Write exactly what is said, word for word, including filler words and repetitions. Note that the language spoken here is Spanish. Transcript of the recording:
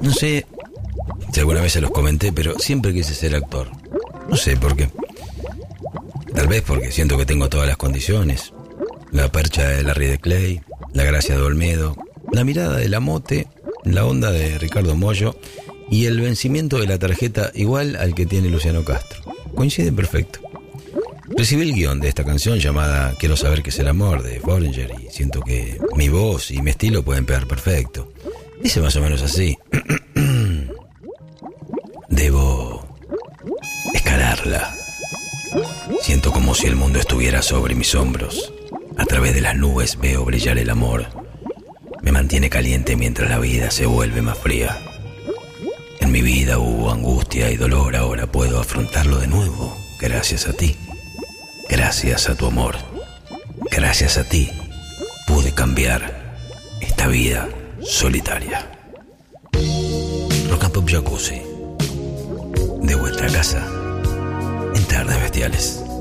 No sé si alguna vez se los comenté, pero siempre quise ser actor. No sé por qué. Tal vez porque siento que tengo todas las condiciones. La percha de Larry de Clay, la gracia de Olmedo, la mirada de Lamote, la onda de Ricardo Mollo y el vencimiento de la tarjeta igual al que tiene Luciano Castro. Coincide perfecto. Recibí el guión de esta canción llamada Quiero saber qué es el amor de Bollinger y siento que mi voz y mi estilo pueden pegar perfecto. Dice más o menos así. Debo escalarla. Siento como si el mundo estuviera sobre mis hombros. A través de las nubes veo brillar el amor. Me mantiene caliente mientras la vida se vuelve más fría. En mi vida hubo angustia y dolor, ahora puedo afrontarlo de nuevo. Gracias a ti. Gracias a tu amor. Gracias a ti pude cambiar esta vida solitaria. Rock and Pop Jacuzzi. De vuelta a casa en Tardes Bestiales.